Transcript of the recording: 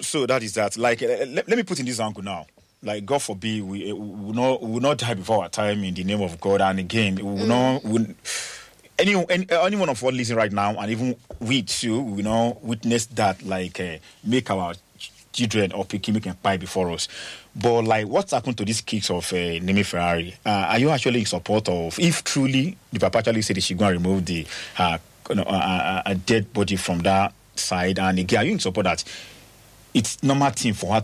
So that is that. Like, let me put in this angle now. Like, God forbid, we will not die before our time in the name of God. And again, we will not. Anyone of us listening right now, and even we too, we not witness that. Like, make our children or picky making pie before us. But like, what's happened to these kicks of Nemi Ferrari? Are you actually in support of, if truly the Papa actually said they should go and remove the a dead body from that side? And again, are you in support that it's normal thing for her